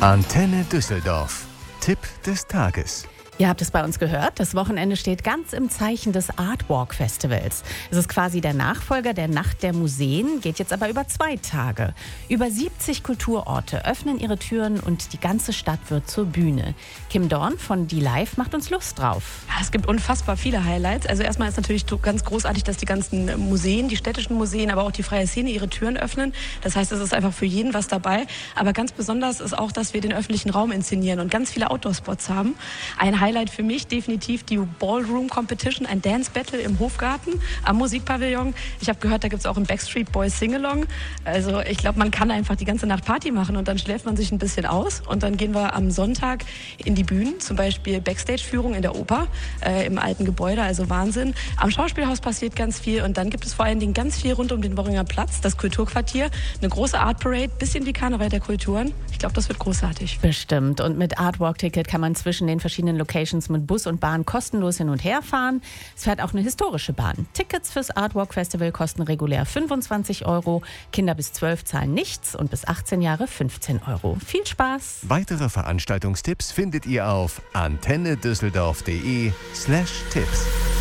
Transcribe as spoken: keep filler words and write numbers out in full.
Antenne Düsseldorf. Tipp des Tages. Ihr habt es bei uns gehört, das Wochenende steht ganz im Zeichen des Artwalk Festivals. Es ist quasi der Nachfolger der Nacht der Museen, geht jetzt aber über zwei Tage. Über siebzig Kulturorte öffnen ihre Türen und die ganze Stadt wird zur Bühne. Kim Dorn von D-Live macht uns Lust drauf. Ja, es gibt unfassbar viele Highlights. Also erstmal ist natürlich ganz großartig, dass die ganzen Museen, die städtischen Museen, aber auch die freie Szene ihre Türen öffnen. Das heißt, es ist einfach für jeden was dabei. Aber ganz besonders ist auch, dass wir den öffentlichen Raum inszenieren und ganz viele Outdoor-Spots haben. Ein Highlight für mich definitiv die Ballroom Competition, ein Dance Battle im Hofgarten am Musikpavillon. Ich habe gehört, da gibt es auch einen Backstreet Boys Singalong. Also ich glaube, man kann einfach die ganze Nacht Party machen und dann schläft man sich ein bisschen aus und dann gehen wir am Sonntag in die Bühnen, zum Beispiel Backstage-Führung in der Oper äh, im alten Gebäude, also Wahnsinn. Am Schauspielhaus passiert ganz viel und dann gibt es vor allen Dingen ganz viel rund um den Worringer Platz, das Kulturquartier, eine große Art Parade, bisschen wie Karneval der Kulturen. Ich glaube, das wird großartig. Bestimmt. Und mit Artwalk-Ticket kann man zwischen den verschiedenen Locations mit Bus und Bahn kostenlos hin und her fahren. Es fährt auch eine historische Bahn. Tickets fürs Artwalk Festival kosten regulär fünfundzwanzig Euro. Kinder bis zwölf zahlen nichts und bis achtzehn Jahre fünfzehn Euro. Viel Spaß! Weitere Veranstaltungstipps findet ihr auf antennedüsseldorf.de slash Tipps.